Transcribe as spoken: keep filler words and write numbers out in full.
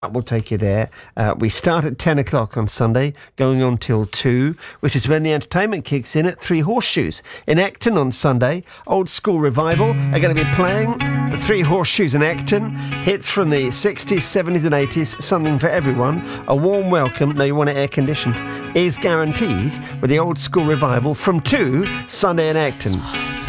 We'll take you there. Uh, we start at ten o'clock on Sunday, going on till two, which is when the entertainment kicks in at Three Horseshoes. In Acton on Sunday, Old School Revival are going to be playing the Three Horseshoes in Acton. Hits from the sixties, seventies and eighties, something for everyone. A warm welcome, no, you want it air-conditioned, is guaranteed with the Old School Revival from two, Sunday in Acton.